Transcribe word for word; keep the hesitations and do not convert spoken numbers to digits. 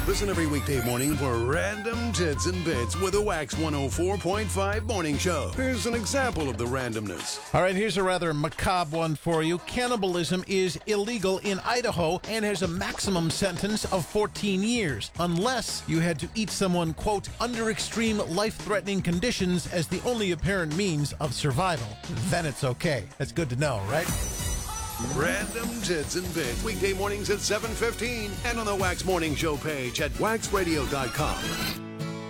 Listen every weekday morning for Random Tits and Bits with a Wax one oh four point five morning show. Here's an example of the randomness. All right, here's a rather macabre one for you. Cannibalism is illegal in Idaho and has a maximum sentence of fourteen years, unless you had to eat someone, quote, under extreme life-threatening conditions as the only apparent means of survival. Then it's okay. That's good to know, right? Random Tits and Bits, weekday mornings at seven fifteen and on the Wax Morning Show page at wax radio dot com.